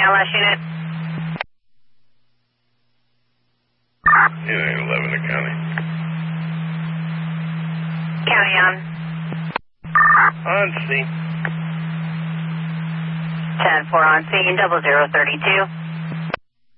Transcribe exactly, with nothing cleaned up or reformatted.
on last unit. Unit eleven to county. County on. On scene. ten four on scene, double zero thirty-two.